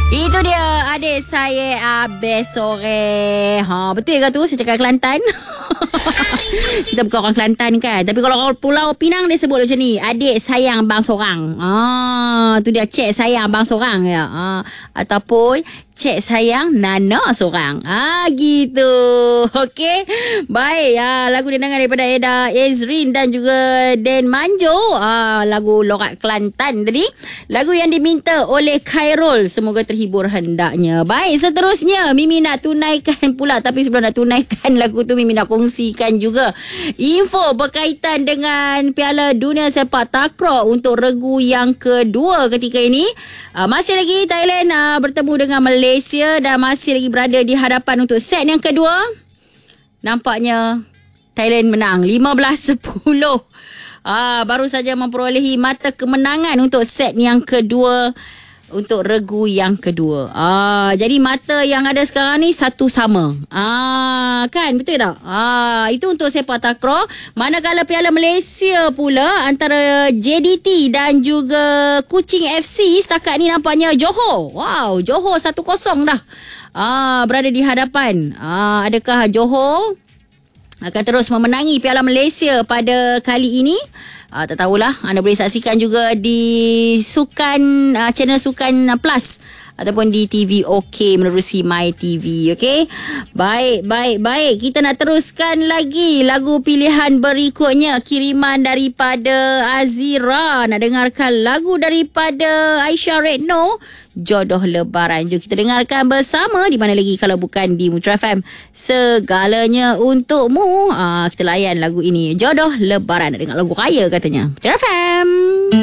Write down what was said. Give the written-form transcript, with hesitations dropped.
Itu dia adik saya Abis sore. Betul ke tu saya cakap Kelantan? Kita bukan orang Kelantan kan. Tapi kalau Pulau Pinang dia sebut macam ni, adik sayang bang sorang. Tu dia cik sayang bang sorang ya. Ataupun cik sayang Nana sorang. Gitu. Okey. Baik. Lagu dengangan daripada Eda Ezrin dan juga Dan Manjo. Lagu Lorak Kelantan tadi. Lagu yang diminta oleh Khairul. Semoga terhibur hendaknya. Baik, seterusnya Mimi nak tunaikan pula. Tapi sebelum nak tunaikan lagu tu, Mimi nak kongsikan juga info berkaitan dengan Piala Dunia Sepak Takraw untuk regu yang kedua ketika ini. Masih lagi Thailand bertemu dengan Malaysia dan masih lagi berada di hadapan untuk set yang kedua. Nampaknya Thailand menang 15-10. Baru saja memperolehi mata kemenangan untuk set yang kedua, untuk regu yang kedua. Jadi mata yang ada sekarang ni satu sama. Kan betul tak? Itu untuk sepak takraw. Manakala Piala Malaysia pula antara JDT dan juga Kuching FC, setakat ni nampaknya Johor. Johor 1-0 dah. Berada di hadapan. Adakah Johor akan terus memenangi Piala Malaysia pada kali ini? Tak tahulah. Anda boleh saksikan juga di Sukan, channel Sukan Plus ataupun di TV OK menerusi My TV. Okey. Baik. Kita nak teruskan lagi lagu pilihan berikutnya, kiriman daripada Azira. Nak dengarkan lagu daripada Aisyah Redno, Jodoh Lebaran. Jom kita dengarkan bersama. Di mana lagi kalau bukan di Mutra FM, segalanya untukmu. Kita layan lagu ini, Jodoh Lebaran. Nak dengar lagu raya katanya Mutra FM.